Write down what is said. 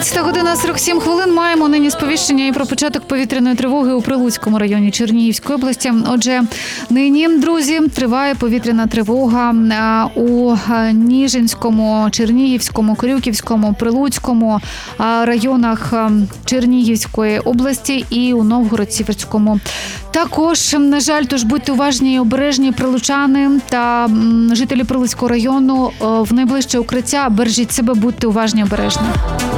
11:47 маємо нині сповіщення і про початок повітряної тривоги у Прилуцькому районі Чернігівської області. Отже, нині, друзі, триває повітряна тривога у Ніжинському, Чернігівському, Крюківському, Прилуцькому районах Чернігівської області і у Новгород-Сіверському. Також, на жаль, тож будьте уважні і обережні прилучани та жителі Прилуцького району в найближче укриття. Бережіть себе, будьте уважні і обережні.